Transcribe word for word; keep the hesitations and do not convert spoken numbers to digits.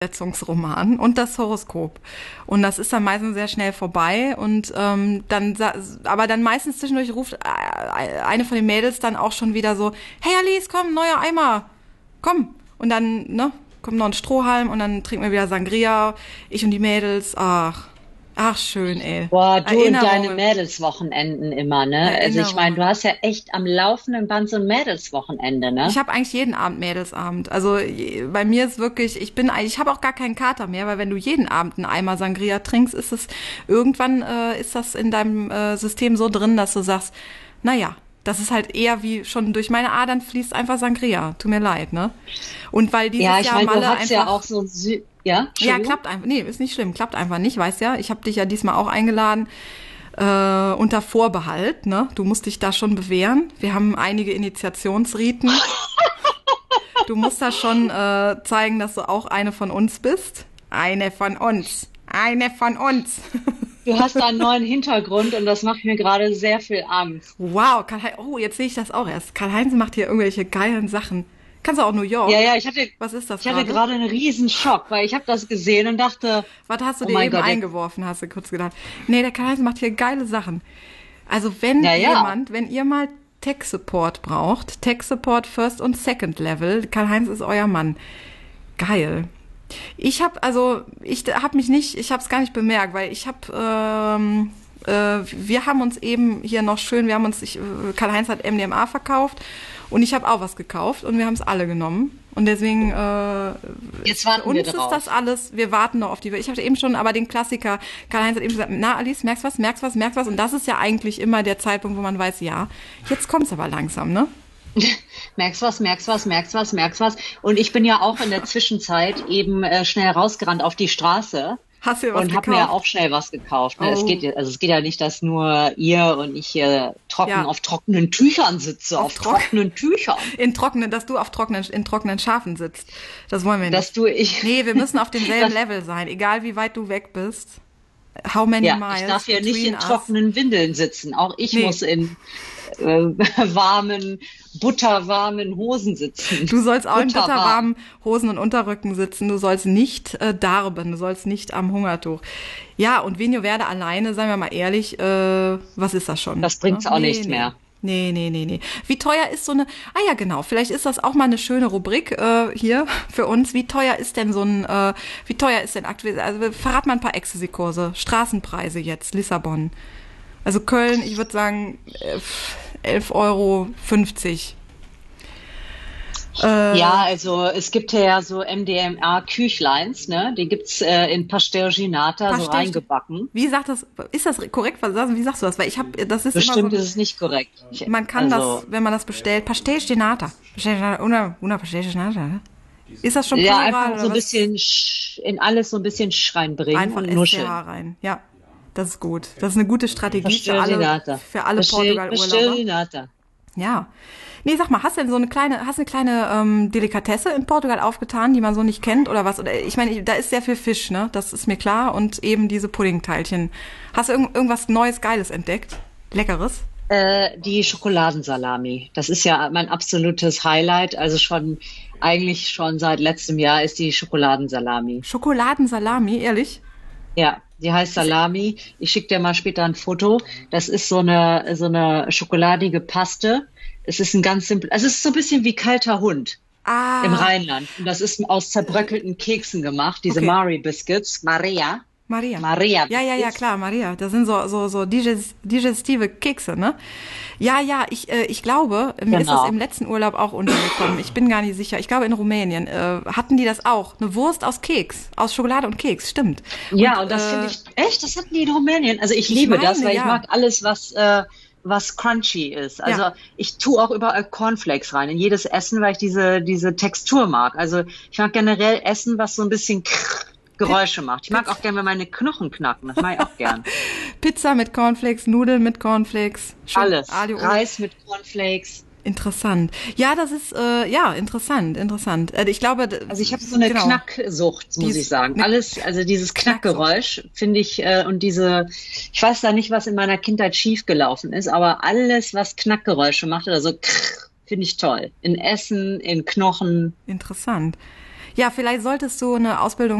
Setzungsroman und das Horoskop. Und das ist dann meistens sehr schnell vorbei und ähm, dann, aber dann meistens zwischendurch ruft eine von den Mädels dann auch schon wieder so, hey Alice, komm, neuer Eimer, komm. Und dann, ne, kommt noch ein Strohhalm und dann trinken wir wieder Sangria, ich und die Mädels, ach, ach schön, ey. Boah, du und deine Mädelswochenenden immer, ne? Also ich meine, du hast ja echt am laufenden Band so ein Mädelswochenende, ne? Ich habe eigentlich jeden Abend Mädelsabend. Also bei mir ist wirklich, ich bin eigentlich, ich habe auch gar keinen Kater mehr, weil wenn du jeden Abend einen Eimer Sangria trinkst, ist es irgendwann äh, ist das in deinem äh, System so drin, dass du sagst, naja, das ist halt eher wie schon durch meine Adern fließt einfach Sangria. Tut mir leid, ne? Und weil dieses ja, ich Jahr mein, Malle du hast einfach ja auch so Sü- ja, ja, klappt einfach. Nee, ist nicht schlimm, klappt einfach nicht, weißt ja. Ich habe dich ja diesmal auch eingeladen äh, unter Vorbehalt, ne? Du musst dich da schon bewähren. Wir haben einige Initiationsriten. Du musst da schon äh, zeigen, dass du auch eine von uns bist. Eine von uns. Eine von uns. Du hast da einen neuen Hintergrund und das macht mir gerade sehr viel Angst. Wow, Karl-Heinz, oh, jetzt sehe ich das auch erst. Karl-Heinz macht hier irgendwelche geilen Sachen. Kannst du auch New York? Ja, ja, ich hatte, Was ist das ich hatte gerade einen riesen Schock, weil ich habe das gesehen und dachte, was hast du oh dir mein eben Gott, der- eingeworfen, hast du kurz gedacht. Nee, der Karl-Heinz macht hier geile Sachen. Also wenn Ja, ja. jemand, wenn ihr mal Tech-Support braucht, Tech-Support First und Second Level, Karl-Heinz ist euer Mann. Geil. Ich habe also, ich habe mich nicht, ich habe es gar nicht bemerkt, weil ich habe, ähm, äh, wir haben uns eben hier noch schön, wir haben uns, ich, äh, Karl-Heinz hat M D M A verkauft und ich habe auch was gekauft und wir haben es alle genommen und deswegen äh, Jetzt warten für uns wir ist drauf. das alles, wir warten noch auf die, ich hatte eben schon, aber den Klassiker, Karl-Heinz hat eben gesagt, na Alice, merkst was, merkst was, merkst was und das ist ja eigentlich immer der Zeitpunkt, wo man weiß, ja, jetzt kommt's aber langsam, ne? Merkst was, merkst was, merkst was, merkst was. Und ich bin ja auch in der Zwischenzeit eben äh, schnell rausgerannt auf die Straße Hast du dir was und habe mir gekauft? auch schnell was gekauft. Ne? Oh. Es geht, ja- also es geht ja nicht, dass nur ihr und ich hier trocken Ja. auf trockenen Tüchern sitze, Auf auf, trock- trockenen Tüchern. In trockenen, dass du auf trockenen, in trockenen Schafen sitzt. Das wollen wir nicht. Dass du ich. Nee, wir müssen auf demselben Das- Level sein, egal wie weit du weg bist. How many Ja, miles ich darf hier nicht between in us? trockenen Windeln sitzen. Auch ich Nee. muss in äh, warmen, butterwarmen Hosen sitzen. Du sollst auch in Butterwarm. bitterwarmen Hosen und Unterrücken sitzen. Du sollst nicht äh, darben. Du sollst nicht am Hungertuch. Ja, und Vinho Verde alleine, seien wir mal ehrlich, äh, was ist das schon? Das bringt's auch nee, nicht nee. mehr. Nee, nee, nee, nee. Wie teuer ist so eine, ah ja, genau, vielleicht ist das auch mal eine schöne Rubrik äh, hier für uns. Wie teuer ist denn so ein, äh, wie teuer ist denn aktuell, also verrat mal ein paar Ecstasy-Kurse, Straßenpreise jetzt, Lissabon. Also Köln, ich würde sagen, elf Euro fünfzig. Äh, Ja, also es gibt ja so M D M A-Küchleins, ne? Die gibt's äh, in Pastelginata so Pastel- reingebacken. Wie sagt das, ist das korrekt? Was, wie sagst du das? Weil ich habe, das ist Bestimmt immer ist es nicht korrekt. Ich- so, man kann also, das, wenn man das bestellt, Pastel Genata. Pastel Genata, una, una Pastel Genata, ne? Ist das schon ja, plural einfach oder so ein was? bisschen sch- in alles so ein bisschen Sch reinbringen Einfach und S C nuscheln. H rein. Ja, das ist gut. Das ist eine gute Strategie für alle, Pastelginata. für alle Pastel- Portugal-Urlauber. Pastelginata. Ja. Nee, sag mal, hast du denn so eine kleine, hast eine kleine ähm, Delikatesse in Portugal aufgetan, die man so nicht kennt oder was? Oder ich meine, da ist sehr viel Fisch, ne? Das ist mir klar. Und eben diese Puddingteilchen. Hast du irgend, irgendwas Neues, Geiles entdeckt? Leckeres? Äh, die Schokoladensalami. Das ist ja mein absolutes Highlight. Also schon, eigentlich schon seit letztem Jahr ist die Schokoladensalami. Schokoladensalami, ehrlich? Ja, die heißt Salami. Ich schicke dir mal später ein Foto. Das ist so eine, so eine schokoladige Paste. Es ist ein ganz simpel, also es ist so ein bisschen wie kalter Hund Ah. im Rheinland. Und das ist aus zerbröckelten Keksen gemacht, diese Okay. Mari Biscuits. Maria. Maria. Maria Ja, ja, ja, Biscuits. klar, Maria. Das sind so, so, so diges- digestive Kekse, ne? Ja, ja, ich, äh, ich glaube, mir ist Genau. das im letzten Urlaub auch untergekommen. Ich bin gar nicht sicher. Ich glaube, in Rumänien äh, hatten die das auch. Eine Wurst aus Keks, aus Schokolade und Keks, stimmt. Ja, und das äh, finde ich, echt, das hatten die in Rumänien. Also ich Ich liebe meine, das, weil ja. ich mag alles, was, äh, was crunchy ist. Also Ja. ich tue auch überall Cornflakes rein, in jedes Essen, weil ich diese, diese Textur mag. Also ich mag generell Essen, was so ein bisschen krrr Geräusche macht. Ich mag auch gerne, wenn meine Knochen knacken. Das mag ich auch gern. Pizza mit Cornflakes, Nudeln mit Cornflakes. schön Alles. Aglio Olio. Reis mit Cornflakes. Interessant. Ja, das ist, äh, ja, interessant, interessant. Äh, ich glaube, d- Also ich habe so eine genau. Knacksucht, muss Dies- ich sagen. eine Alles, also dieses Knacksucht. Knackgeräusch finde ich äh, und diese, ich weiß da nicht, was in meiner Kindheit schiefgelaufen ist, aber alles, was Knackgeräusche macht oder so, krrr, finde ich toll. In Essen, in Knochen. Interessant. Ja, vielleicht solltest du eine Ausbildung